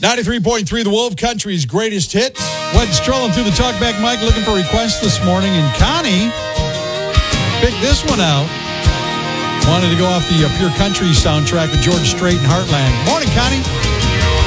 93.3 The Wolf Country's greatest hits. Went strolling through the talkback mic looking for requests this morning, and Connie picked this one out. Wanted to go off the Pure Country soundtrack with George Strait and Heartland. Morning, Connie.